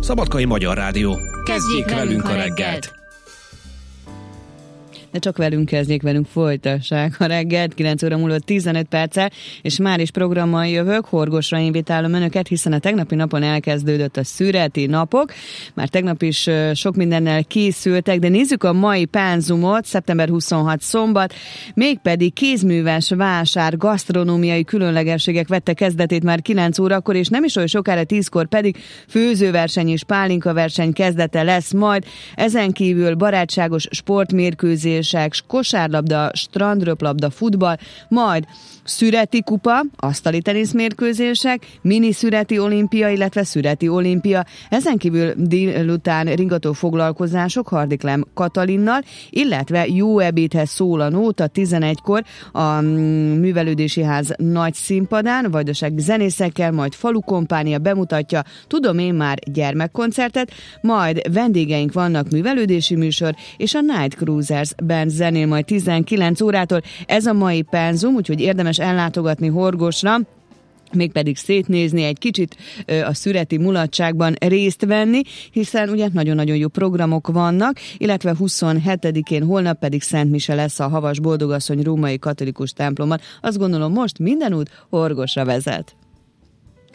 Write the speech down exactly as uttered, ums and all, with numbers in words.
Szabadkai Magyar Rádió. Kezdjék velünk a reggelt! De csak velünk kezdjék, velünk folytassák a reggelt, kilenc óra múlott tizenöt perccel, és már is programmal jövök, Horgosra invitálom önöket, hiszen a tegnapi napon elkezdődött a szüreti napok, már tegnap is sok mindennel készültek, de nézzük a mai pánzumot, szeptember huszonhatodika szombat, mégpedig kézműves vásár, gasztronómiai különlegességek vette kezdetét már kilenc órakor, és nem is olyan sokára tízkor pedig főzőverseny és pálinkaverseny kezdete lesz majd, ezen kívül barátságos sportmérkőzés, kosárlabda, strandröplabda, futball, majd szüreti kupa, asztali teniszmérkőzések, mini szüreti olimpia, illetve szüreti olimpia. Ezen kívül délután ringató foglalkozások Hardiklem Katalinnal, illetve jó ebédhez szól a nóta tizenegykor a Művelődési Ház nagy színpadán, vajdasági zenészekkel, majd falukompánia bemutatja, tudom én már gyermekkoncertet, majd vendégeink vannak, művelődési műsor, és a Night Cruisers band zenél majd tizenkilenc órától. Ez a mai penzum, úgyhogy érdemes ellátogatni Horgosra, mégpedig szétnézni, egy kicsit a szüreti mulatságban részt venni, hiszen ugye nagyon-nagyon jó programok vannak, illetve huszonhetedikén holnap pedig Szent Mise lesz a Havas Boldogasszony római katolikus templomban. Azt gondolom, most minden út Horgosra vezet.